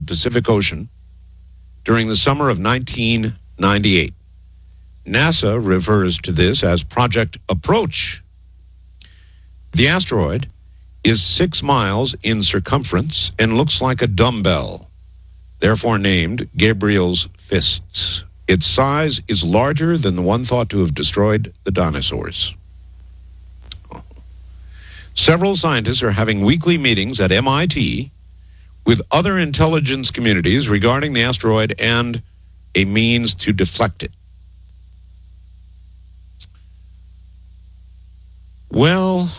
Pacific Ocean during the summer of 1998. NASA refers to this as Project Approach. The asteroid is 6 miles in circumference and looks like a dumbbell, therefore named Gabriel's Fists. Its size is larger than the one thought to have destroyed the dinosaurs. Several scientists are having weekly meetings at MIT with other intelligence communities regarding the asteroid and a means to deflect it. Well,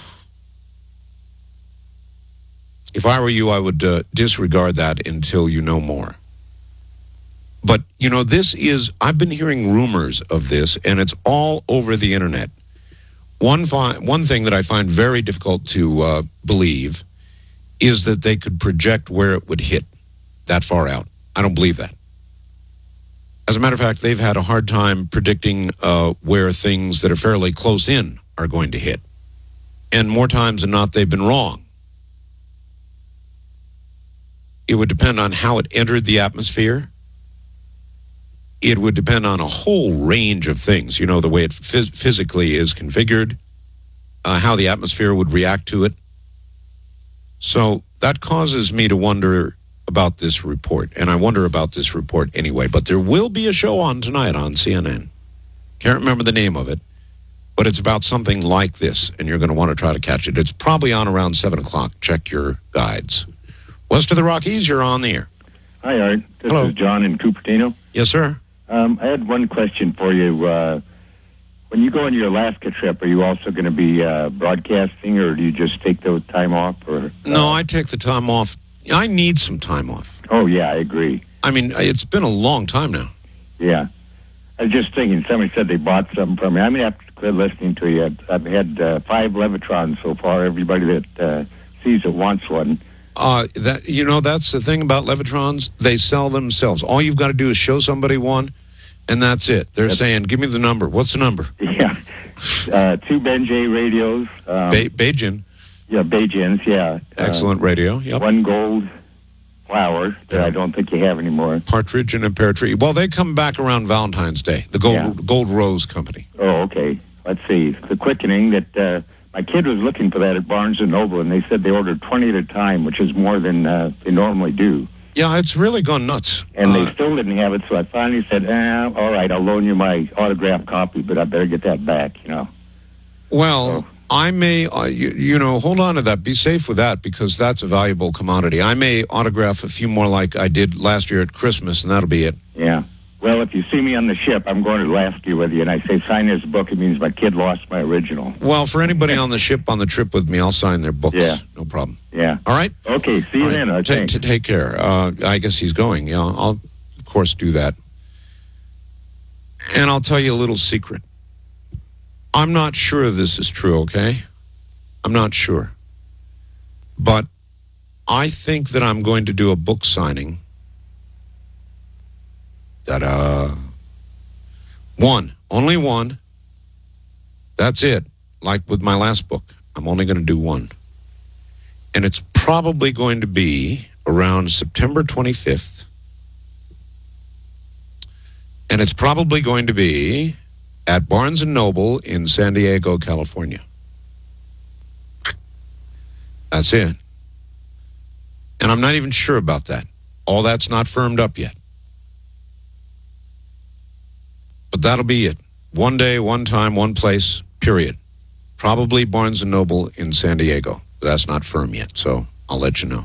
if I were you, I would disregard that until you know more. But, I've been hearing rumors of this, and it's all over the internet. One thing that I find very difficult to believe is that they could project where it would hit that far out. I don't believe that. As a matter of fact, they've had a hard time predicting where things that are fairly close in are going to hit. And more times than not, they've been wrong. It would depend on how it entered the atmosphere. It would depend on a whole range of things, the way it physically is configured, how the atmosphere would react to it. So that causes me to wonder about this report, and I wonder about this report anyway. But there will be a show on tonight on CNN. Can't remember the name of it, but it's about something like this, and you're going to want to try to catch it. It's probably on around 7 o'clock. Check your guides. West of the Rockies, you're on the air. Hi, Art. This Hello. is John in Cupertino. Yes, sir. I had one question for you. When you go on your Alaska trip, are you also going to be broadcasting, or do you just take the time off? Or No, I take the time off. I need some time off. Oh, yeah, I agree. I mean, it's been a long time now. Yeah. I was just thinking, somebody said they bought something from me. I'm going to have to quit listening to you. I've had 5 Levitrons so far. Everybody that sees it wants one. That's the thing about Levitrons. They sell themselves. All you've got to do is show somebody one, and that's it. They're saying, give me the number. What's the number? Yeah. 2 Benjay radios. Beijing. Yeah, Beijings, yeah. Excellent radio. Yep. 1 gold flower that I don't think you have anymore. Partridge and a pear tree. Well, they come back around Valentine's Day. The Gold Rose Company. Oh, okay. Let's see. The quickening that my kid was looking for that at Barnes & Noble, and they said they ordered 20 at a time, which is more than they normally do. Yeah, it's really gone nuts. And they still didn't have it, so I finally said, all right, I'll loan you my autographed copy, but I better get that back, Well, I may, hold on to that. Be safe with that, because that's a valuable commodity. I may autograph a few more like I did last year at Christmas, and that'll be it. Yeah. Well, if you see me on the ship, I'm going to ask you with you, and I say sign this book. It means my kid lost my original. Well, for anybody on the ship on the trip with me, I'll sign their books. Yeah. No problem. Yeah. All right? Okay, see you then. Take care. I guess he's going. Yeah, I'll, of course, do that. And I'll tell you a little secret. I'm not sure this is true, okay? I'm not sure. But I think that I'm going to do a book signing. One. Only one. That's it. Like with my last book. I'm only going to do one. And it's probably going to be around September 25th. And it's probably going to be at Barnes & Noble in San Diego, California. That's it. And I'm not even sure about that. All that's not firmed up yet. But that'll be it. One day, one time, one place, period. Probably Barnes & Noble in San Diego. That's not firm yet, so I'll let you know.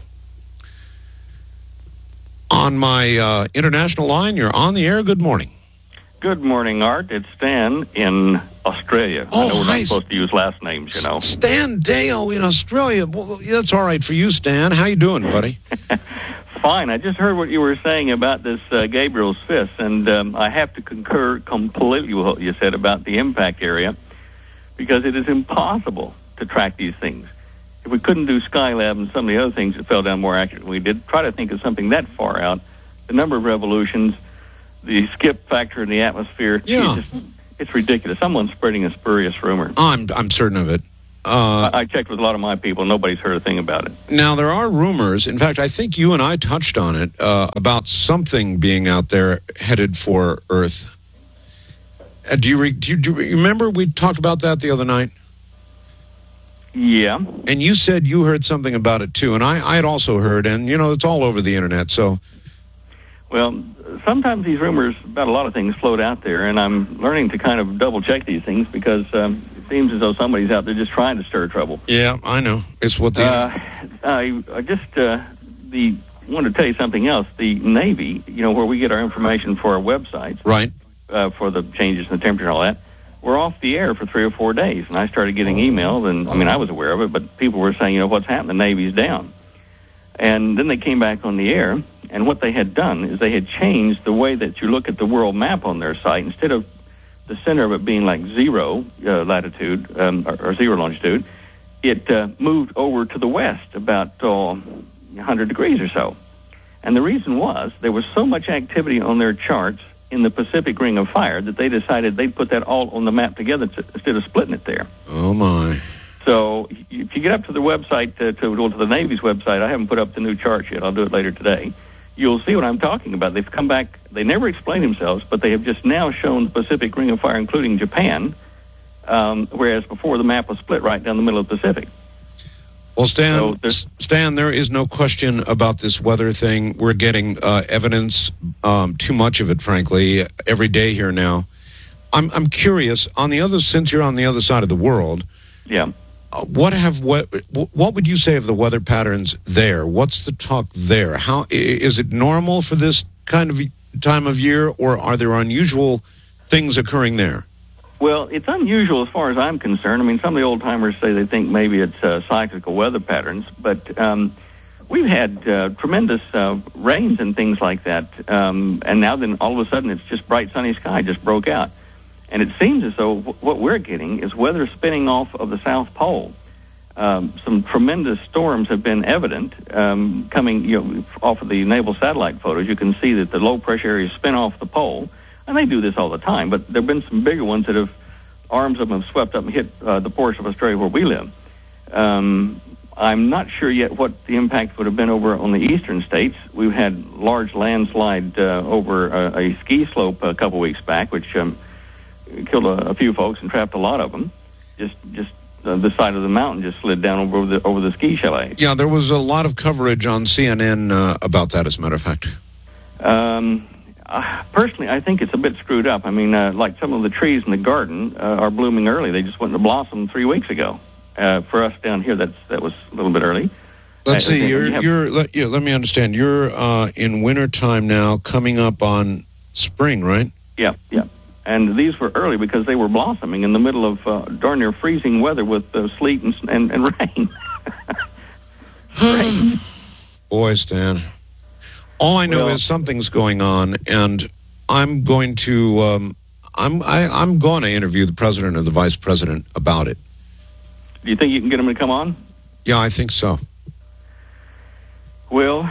On my international line, you're on the air. Good morning. Good morning, Art. It's Stan in Australia. Oh, I know we're hi. not supposed to use last names, Stan Deo in Australia. Well, that's all right for you, Stan. How you doing, buddy? Fine. I just heard what you were saying about this Gabriel's Fist, and I have to concur completely with what you said about the impact area, because it is impossible to track these things. If we couldn't do Skylab and some of the other things that fell down more accurately, we did try to think of something that far out. The number of revolutions, the skip factor in the atmosphere, Yeah. it's ridiculous. Someone's spreading a spurious rumor. I'm certain of it. I checked with a lot of my people. Nobody's heard a thing about it. Now, there are rumors. In fact, I think you and I touched on it, about something being out there headed for Earth. Do you remember we talked about that the other night? Yeah. And you said you heard something about it, too. And I had also heard, and, it's all over the Internet, so... Well, sometimes these rumors about a lot of things float out there, and I'm learning to kind of double-check these things because it seems as though somebody's out there just trying to stir trouble. Yeah, I know. It's what the... I just wanted to tell you something else. The Navy, where we get our information for our websites, right, for the changes in the temperature and all that, we're off the air for 3 or 4 days, and I started getting emails, and, I was aware of it, but people were saying, what's happened? The Navy's down. And then they came back on the air, and what they had done is they had changed the way that you look at the world map on their site. Instead of the center of it being like zero latitude or zero longitude, it moved over to the west about 100 degrees or so. And the reason was there was so much activity on their charts in the Pacific Ring of Fire that they decided they'd put that all on the map together instead of splitting it there. Oh, my. So if you get up to the website, to the Navy's website, I haven't put up the new chart yet. I'll do it later today. You'll see what I'm talking about. They've come back. They never explained themselves, but they have just now shown the Pacific Ring of Fire, including Japan, whereas before the map was split right down the middle of the Pacific. Well, Stan, there is no question about this weather thing. We're getting evidence, too much of it, frankly, every day here now. I'm curious, since you're on the other side of the world, yeah. What would you say of the weather patterns there? What's the talk there? How is it normal for this kind of time of year, or are there unusual things occurring there? Well, it's unusual as far as I'm concerned. I mean, some of the old-timers say they think maybe it's cyclical weather patterns, but we've had tremendous rains and things like that, and now then all of a sudden it's just bright sunny sky just broke out. And it seems as though what we're getting is weather spinning off of the South Pole. Some tremendous storms have been evident coming off of the naval satellite photos. You can see that the low-pressure areas spin off the pole, and they do this all the time, but there have been some bigger ones that arms of them have swept up and hit the portion of Australia where we live. I'm not sure yet what the impact would have been over on the eastern states. We've had large landslide over a ski slope a couple weeks back, which... killed a few folks and trapped a lot of them. Just the side of the mountain just slid down over the ski chalet. Yeah, there was a lot of coverage on CNN about that, as a matter of fact. Personally, I think it's a bit screwed up. I mean, like some of the trees in the garden are blooming early. They just went into blossom 3 weeks ago. For us down here, that was a little bit early. Let's see. Let me understand. You're in wintertime now, coming up on spring, right? Yeah. And these were early because they were blossoming in the middle of darn near freezing weather with sleet and rain. Boy, Stan. All I know is something's going on, and I'm going to I'm going to interview the president or the vice president about it. Do you think you can get them to come on? Yeah, I think so. Well,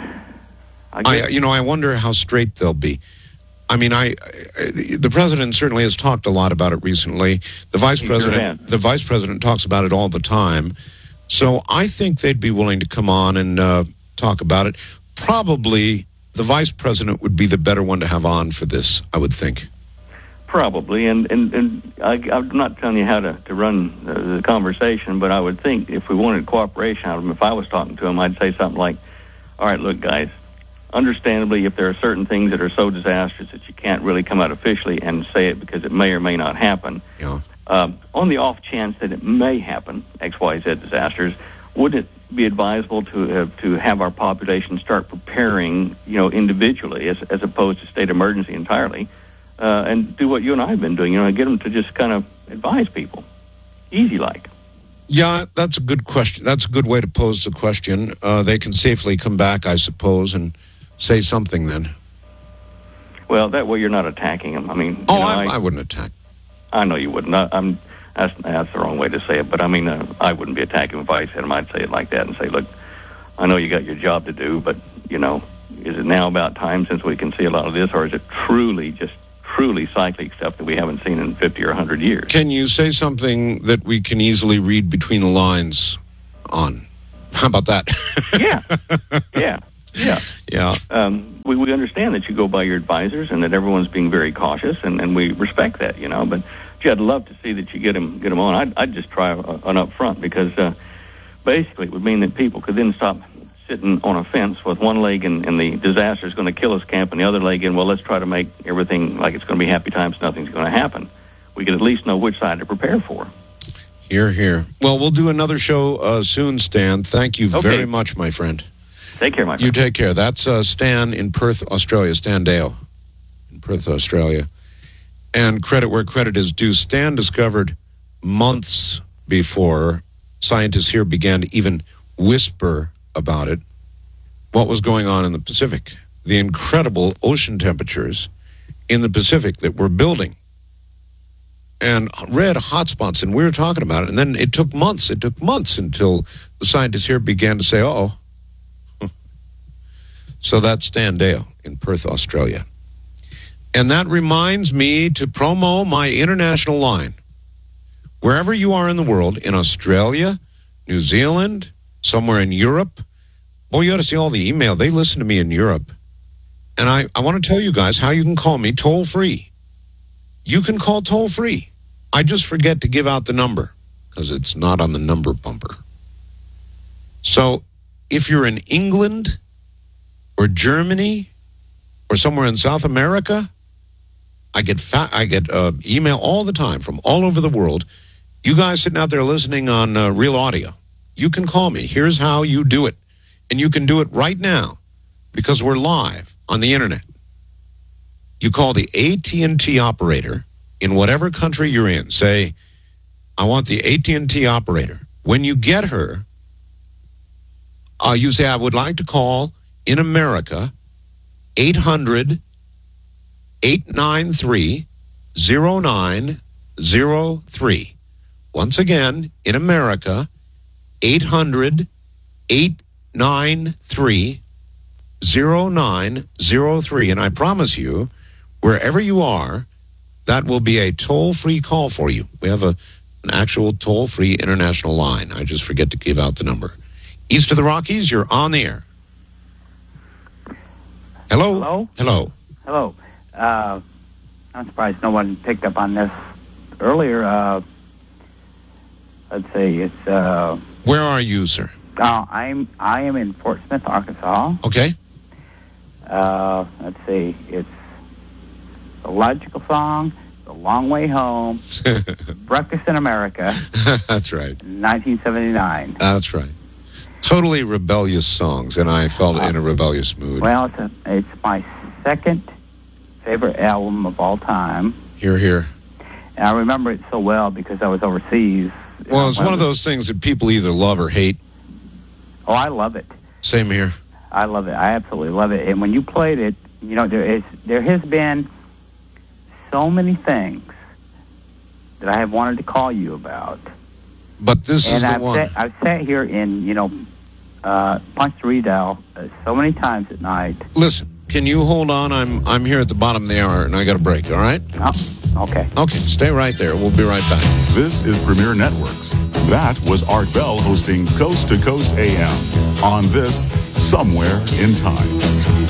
I wonder how straight they'll be. I mean, the president certainly has talked a lot about it recently. The vice president talks about it all the time. So I think they'd be willing to come on and talk about it. Probably the vice president would be the better one to have on for this, I would think. Probably, and I'm not telling you how to run the conversation, but I would think if we wanted cooperation out of him, if I was talking to him, I'd say something like, all right, look, guys, understandably, if there are certain things that are so disastrous that you can't really come out officially and say it because it may or may not happen, on the off chance that it may happen, X, Y, Z disasters, wouldn't it be advisable to have our population start preparing, individually as opposed to state emergency entirely, and do what you and I have been doing, get them to just kind of advise people, easy like. Yeah, that's a good question. That's a good way to pose the question. They can safely come back, I suppose, and say something then. Well, that way you're not attacking them. I mean, I wouldn't attack. I know you wouldn't. That's the wrong way to say it, but I mean, I wouldn't be attacking if I said him. I'd say it like that and say, look, I know you got your job to do, but, is it now about time since we can see a lot of this, or is it truly truly cyclic stuff that we haven't seen in 50 or 100 years. Can you say something that we can easily read between the lines on? How about that? Yeah. We understand that you go by your advisors and that everyone's being very cautious, and we respect that, But gee, I'd love to see that you get them on. I'd just try an up front, because basically it would mean that people could then stop sitting on a fence with one leg in the disaster is going to kill us camp, and the other leg in, well, let's try to make everything like it's going to be happy times, nothing's going to happen. We could at least know which side to prepare for. Hear, hear. Well, we'll do another show soon, Stan. Thank you very much, my friend. Take care, my friend. You take care. That's Stan in Perth, Australia. Stan Dale in Perth, Australia. And credit where credit is due. Stan discovered months before scientists here began to even whisper about it, what was going on in the Pacific. The incredible ocean temperatures in the Pacific that we're building. And red hotspots, and we were talking about it. And then it took months. It took months until the scientists here began to say, uh-oh. So that's Stan Dale in Perth, Australia. And that reminds me to promo my international line. Wherever you are in the world, in Australia, New Zealand, somewhere in Europe, boy, you ought to see all the email. They listen to me in Europe. And I want to tell you guys how you can call me toll-free. You can call toll-free. I just forget to give out the number because it's not on the number bumper. So if you're in England or Germany or somewhere in South America, I get email all the time from all over the world. You guys sitting out there listening on Real Audio, you can call me. Here's how you do it. And you can do it right now because we're live on the internet. You call the AT&T operator in whatever country you're in. Say, I want the AT&T operator. When you get her, you say, I would like to call in America 800-893-0903. Once again, in America, 800-893-0903. And I promise you, wherever you are, that will be a toll-free call for you. We have an actual toll-free international line. I just forget to give out the number. East of the Rockies, you're on the air. Hello? Hello? Hello. I'm surprised no one picked up on this earlier. Let's see, it's... Where are you, sir? I am in Fort Smith, Arkansas. Okay. Let's see, it's The Logical Song, The Long Way Home, Breakfast in America. That's right. 1979. That's right. Totally rebellious songs, and I felt in a rebellious mood. Well, it's my second favorite album of all time. Hear, hear. And I remember it so well because I was overseas. Well, it's one of those things that people either love or hate. Oh, I love it. Same here. I love it. I absolutely love it. And when you played it, there has been so many things that I have wanted to call you about. But this is the one. I've sat here in, punch the redial so many times at night. Listen, can you hold on? I'm here at the bottom of the hour, and I got a break, all right? Oh, okay. Okay, stay right there. We'll be right back. This is Premier Networks. That was Art Bell hosting Coast to Coast AM on this Somewhere in Time.